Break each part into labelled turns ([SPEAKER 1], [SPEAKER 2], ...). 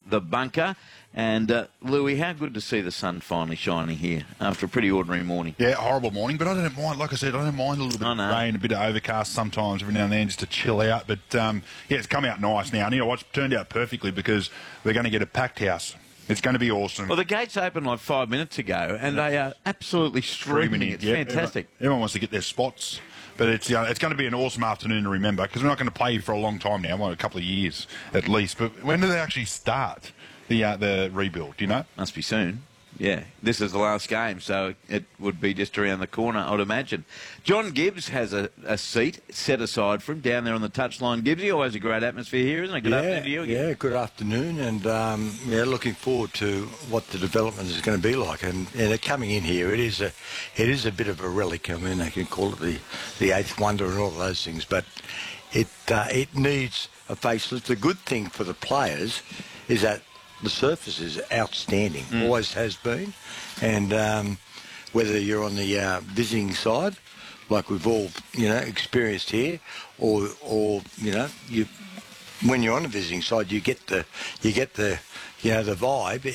[SPEAKER 1] the bunker. And, Louis, how good to see the sun finally shining here after a pretty ordinary morning.
[SPEAKER 2] Yeah, horrible morning, but I don't mind, like I said, I don't mind a little bit of rain, a bit of overcast sometimes every now and then just to chill out. But, yeah, it's come out nice now. And you know what? It's turned out perfectly because we're going to get a packed house. It's going to be awesome.
[SPEAKER 1] Well, the gates opened like 5 minutes ago, and they are absolutely streaming. It's fantastic.
[SPEAKER 2] Everyone wants to get their spots. But it's going to be an awesome afternoon to remember because we're not going to play for a long time now, well, a couple of years at least. But when do they actually start the rebuild? Do you know?
[SPEAKER 1] Must be soon. Yeah, this is the last game, so it would be just around the corner, I'd imagine. John Gibbs has a seat set aside for him down there on the touchline. Gibbsy, always a great atmosphere here, isn't it? Good afternoon to you again.
[SPEAKER 3] Yeah, good afternoon, and looking forward to what the development is going to be like. And coming in here, it is a bit of a relic. I mean, they can call it the eighth wonder and all of those things, but it needs a facelift. The good thing for the players is that the surface is outstanding, always has been, and whether you're on the visiting side, like we've all experienced here, or when you're on the visiting side, you get the vibe.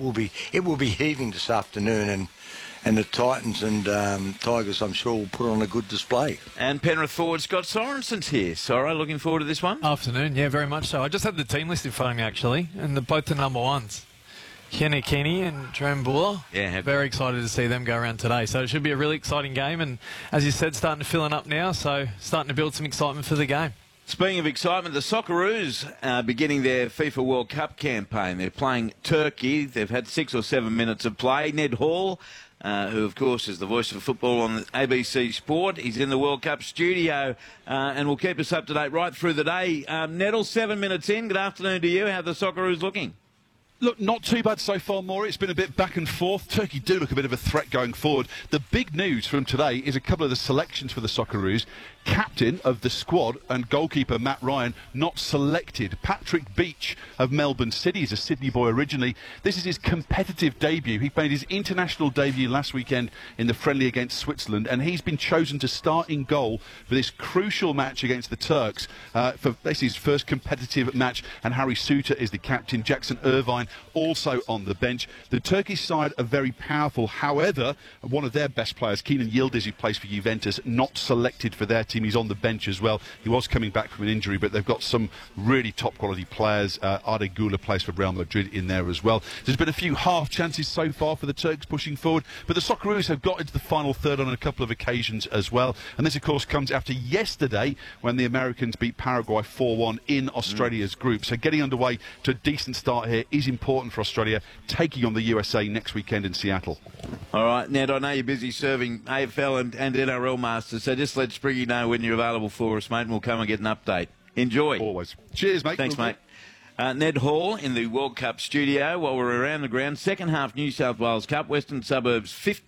[SPEAKER 3] It will be heaving this afternoon, and the Titans and Tigers, I'm sure, will put on a good display.
[SPEAKER 1] And Penrith forward Scott Sorensen's here. Soro, looking forward to this one?
[SPEAKER 4] Afternoon, yeah, very much so. I just had the team list in front of me, actually, and both the number ones. Kenny Kenny and Trambula.
[SPEAKER 1] Yeah,
[SPEAKER 4] very excited to see them go around today. So it should be a really exciting game, and as you said, starting to fill up now, so starting to build some excitement for the game.
[SPEAKER 1] Speaking of excitement, the Socceroos are beginning their FIFA World Cup campaign. They're playing Turkey. They've had 6 or 7 minutes of play. Ned Hall, who, of course, is the voice of football on ABC Sport. He's in the World Cup studio and will keep us up to date right through the day. Nettle, 7 minutes in. Good afternoon to you. How are the Socceroos looking?
[SPEAKER 5] Look, not too bad so far, Maury. It's been a bit back and forth. Turkey do look a bit of a threat going forward. The big news from today is a couple of the selections for the Socceroos. Captain of the squad and goalkeeper Matt Ryan not selected. Patrick Beach of Melbourne City is a Sydney boy originally. This is his competitive debut. He made his international debut last weekend in the friendly against Switzerland, and he's been chosen to start in goal for this crucial match against the Turks. This is his first competitive match, and Harry Suter is the captain. Jackson Irvine also on the bench. The Turkish side are very powerful. However, one of their best players, Kenan Yildiz, who plays for Juventus, not selected for their team. He's on the bench as well. He was coming back from an injury, but they've got some really top quality players. Arda Güler plays for Real Madrid in there as well. There's been a few half chances so far for the Turks pushing forward, but the Socceroos have got into the final third on a couple of occasions as well. And this, of course, comes after yesterday when the Americans beat Paraguay 4-1 in Australia's group. So getting underway to a decent start here is important for Australia, taking on the USA next weekend in Seattle.
[SPEAKER 1] All right, Ned, I know you're busy serving AFL and NRL Masters, so just let Spriggy know when you're available for us, mate, and we'll come and get an update. Enjoy.
[SPEAKER 5] Always. Cheers, mate.
[SPEAKER 1] Thanks, mate. Ned Hall in the World Cup studio. While we're around the ground, second half New South Wales Cup, Western Suburbs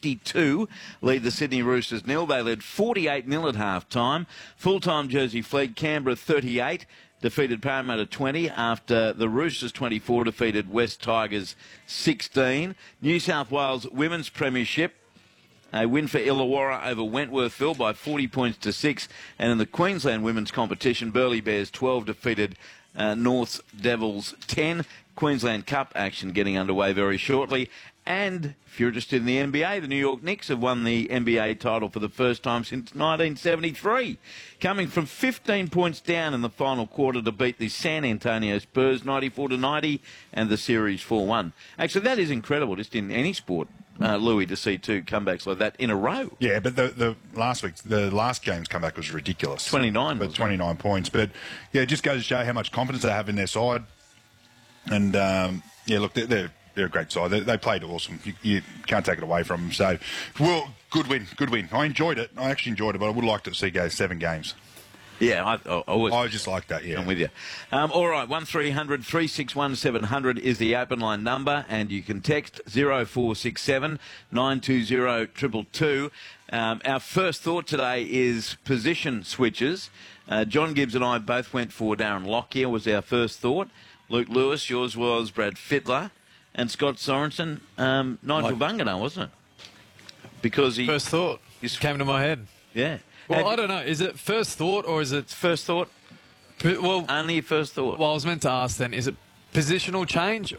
[SPEAKER 1] 52 lead the Sydney Roosters 0. They led 48-0 at half-time. Full-time Jersey Flegg, Canberra 38. Defeated Parramatta 20 after the Roosters 24 defeated West Tigers 16. New South Wales Women's Premiership, a win for Illawarra over Wentworthville by 40 points to 6. And in the Queensland Women's Competition, Burleigh Bears 12 defeated North's Devils 10. Queensland Cup action getting underway very shortly. And if you're interested in the NBA, the New York Knicks have won the NBA title for the first time since 1973, coming from 15 points down in the final quarter to beat the San Antonio Spurs 94-90 and the series 4-1. Actually, that is incredible just in any sport, Louis, to see two comebacks like that in a row.
[SPEAKER 2] Yeah, but the last game's comeback was ridiculous.
[SPEAKER 1] 29.
[SPEAKER 2] But 29 points. But, yeah, it just goes to show how much confidence they have in their side. And, yeah, look, they're a great side. They played awesome. You can't take it away from them. So, well, good win. I enjoyed it. I actually enjoyed it, but I would like to see go 7 games.
[SPEAKER 1] Yeah,
[SPEAKER 2] I just like that, yeah.
[SPEAKER 1] I'm with you. All right, 1300 361 700 is the open line number, and you can text 0467 920 222. Our first thought today is position switches. John Gibbs and I both went for Darren Lockyer was our first thought. Luke Lewis, yours was Brad Fittler. And Scott Sorensen, Nigel Bungano, wasn't it? Because he...
[SPEAKER 4] First thought. Came to my head.
[SPEAKER 1] Yeah.
[SPEAKER 4] Well, I don't know. Is it first thought or is it...
[SPEAKER 1] First thought?
[SPEAKER 4] Well,
[SPEAKER 1] only first thought.
[SPEAKER 4] Well, I was meant to ask then, is it positional change